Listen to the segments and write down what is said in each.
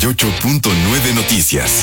88.9 Noticias.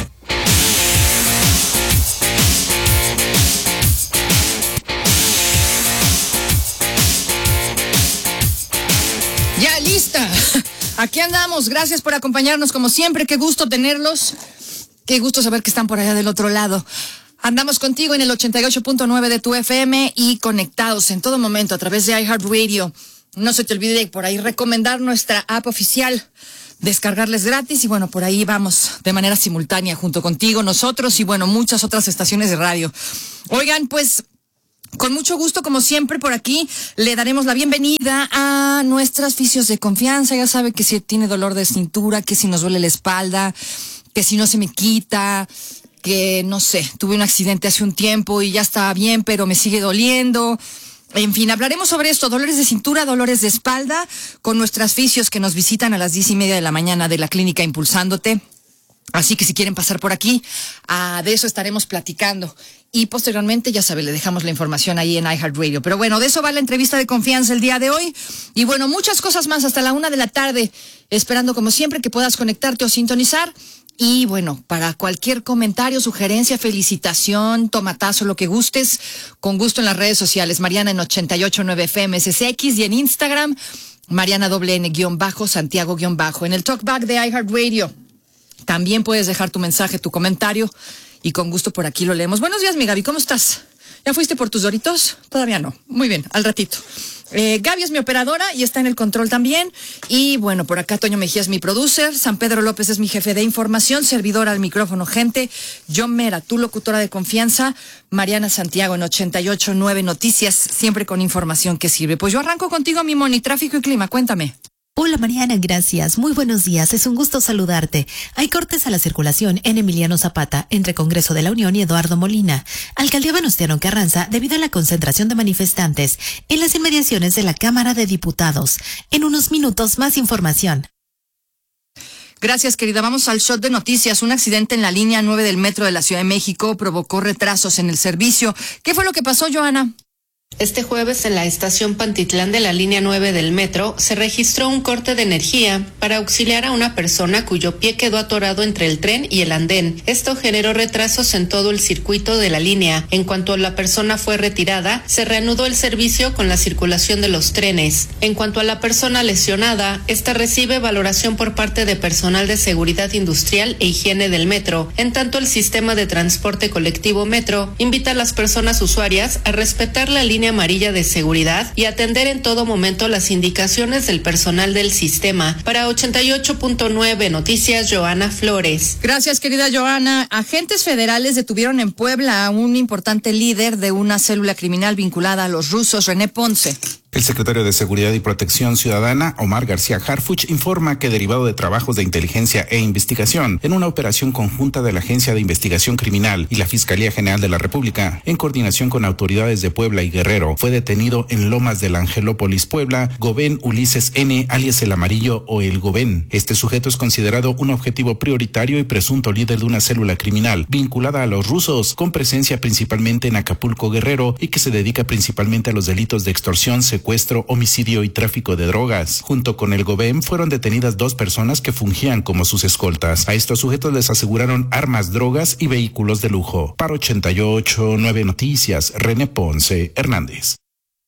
Ya lista. Aquí andamos. Gracias por acompañarnos como siempre. Qué gusto tenerlos. Qué gusto saber que están por allá del otro lado. Andamos contigo en el 88.9 de tu FM y conectados en todo momento a través de iHeartRadio. No se te olvide por ahí recomendar nuestra app oficial, descargarles gratis y bueno, por ahí vamos de manera simultánea junto contigo, nosotros y bueno, muchas otras estaciones de radio. Oigan, pues con mucho gusto, como siempre, por aquí le daremos la bienvenida a nuestros fisios de confianza. Ya sabe que si tiene dolor de cintura, que si nos duele la espalda, que si no se me quita, que no sé, tuve un accidente hace un tiempo y ya estaba bien, pero me sigue doliendo. En fin, hablaremos sobre esto, dolores de cintura, dolores de espalda, con nuestras fisios que nos visitan a las 10:30 de la mañana de la clínica Impulsándote. Así que si quieren pasar por aquí, de eso estaremos platicando. Y posteriormente, ya sabe, le dejamos la información ahí en iHeartRadio. Pero bueno, de eso va la entrevista de confianza el día de hoy. Y bueno, muchas cosas más hasta la 1 de la tarde, esperando como siempre que puedas conectarte o sintonizar. Y bueno, para cualquier comentario, sugerencia, felicitación, tomatazo, lo que gustes, con gusto en las redes sociales. Mariana en 88.9 FM SSX y en Instagram, Mariana _Santiago_. En el talkback de iHeartRadio también puedes dejar tu mensaje, tu comentario y con gusto por aquí lo leemos. Buenos días, mi Gaby, ¿cómo estás? ¿Ya fuiste por tus Doritos? Todavía no. Muy bien, al ratito. Gaby es mi operadora y está en el control también. Y bueno, por acá Toño Mejía es mi producer, San Pedro López es mi jefe de información, servidora al micrófono, gente. John Mera, tu locutora de confianza, Mariana Santiago en 88.9 Noticias, siempre con información que sirve. Pues yo arranco contigo, mi Moni, tráfico y clima, cuéntame. Hola Mariana, gracias. Muy buenos días, es un gusto saludarte. Hay cortes a la circulación en Emiliano Zapata, entre Congreso de la Unión y Eduardo Molina, Alcaldía Venustiano Carranza, debido a la concentración de manifestantes en las inmediaciones de la Cámara de Diputados. En unos minutos más información. Gracias, querida. Vamos al shot de noticias. Un accidente en la línea 9 del metro de la Ciudad de México provocó retrasos en el servicio. ¿Qué fue lo que pasó, Joana? Este jueves en la estación Pantitlán de la línea 9 del metro se registró un corte de energía para auxiliar a una persona cuyo pie quedó atorado entre el tren y el andén. Esto generó retrasos en todo el circuito de la línea. En cuanto la persona fue retirada, se reanudó el servicio con la circulación de los trenes. En cuanto a la persona lesionada, esta recibe valoración por parte de personal de seguridad industrial e higiene del metro. En tanto, el sistema de transporte colectivo Metro invita a las personas usuarias a respetar la línea amarilla de seguridad y atender en todo momento las indicaciones del personal del sistema. Para 88.9 Noticias, Joana Flores. Gracias, querida Joana. Agentes federales detuvieron en Puebla a un importante líder de una célula criminal vinculada a los rusos, René Ponce. El secretario de Seguridad y Protección Ciudadana, Omar García Harfuch, informa que derivado de trabajos de inteligencia e investigación, en una operación conjunta de la Agencia de Investigación Criminal y la Fiscalía General de la República, en coordinación con autoridades de Puebla y Guerrero, fue detenido en Lomas de la Angelópolis, Puebla, Gobén Ulises N., alias El Amarillo o El Gobén. Este sujeto es considerado un objetivo prioritario y presunto líder de una célula criminal vinculada a los rusos, con presencia principalmente en Acapulco, Guerrero, y que se dedica principalmente a los delitos de extorsión, secuestro, homicidio y tráfico de drogas. Junto con el Gobén fueron detenidas 2 personas que fungían como sus escoltas. A estos sujetos les aseguraron armas, drogas y vehículos de lujo. Para 88.9 Noticias, René Ponce Hernández.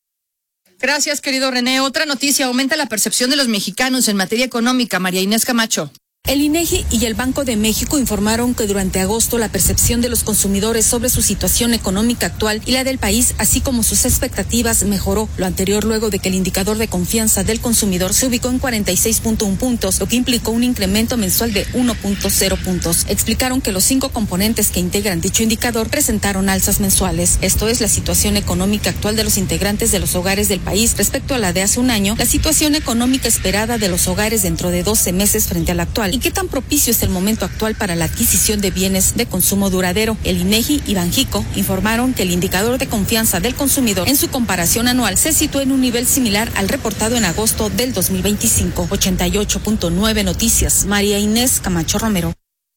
Gracias, querido René. Otra noticia, aumenta la percepción de los mexicanos en materia económica. María Inés Camacho. El INEGI y el Banco de México informaron que durante agosto la percepción de los consumidores sobre su situación económica actual y la del país, así como sus expectativas, mejoró. Lo anterior luego de que el indicador de confianza del consumidor se ubicó en 46.1 puntos, lo que implicó un incremento mensual de 1.0 puntos. Explicaron que los 5 componentes que integran dicho indicador presentaron alzas mensuales. Esto es la situación económica actual de los integrantes de los hogares del país respecto a la de hace un año, la situación económica esperada de los hogares dentro de 12 meses frente a la actual, y qué tan propicio es el momento actual para la adquisición de bienes de consumo duradero. El INEGI y Banjico informaron que el indicador de confianza del consumidor en su comparación anual se situó en un nivel similar al reportado en agosto del 2025. 88.9 Noticias, María Inés Camacho Romero.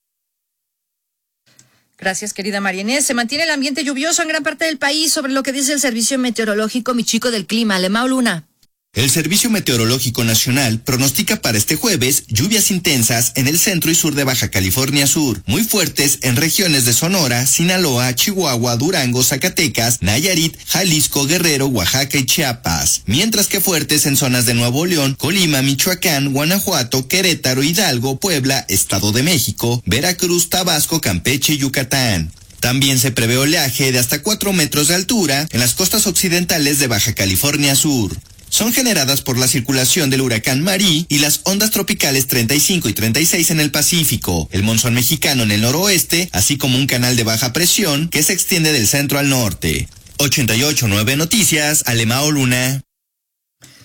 Gracias, querida María Inés. Se mantiene el ambiente lluvioso en gran parte del país, sobre lo que dice el Servicio Meteorológico, mi chico del clima, Alemão Luna. El Servicio Meteorológico Nacional pronostica para este jueves lluvias intensas en el centro y sur de Baja California Sur, muy fuertes en regiones de Sonora, Sinaloa, Chihuahua, Durango, Zacatecas, Nayarit, Jalisco, Guerrero, Oaxaca y Chiapas, mientras que fuertes en zonas de Nuevo León, Colima, Michoacán, Guanajuato, Querétaro, Hidalgo, Puebla, Estado de México, Veracruz, Tabasco, Campeche y Yucatán. También se prevé oleaje de hasta 4 metros de altura en las costas occidentales de Baja California Sur. Son generadas por la circulación del huracán Marí y las ondas tropicales 35 y 36 en el Pacífico, el monzón mexicano en el noroeste, así como un canal de baja presión que se extiende del centro al norte. 88.9 Noticias, Alemao Luna.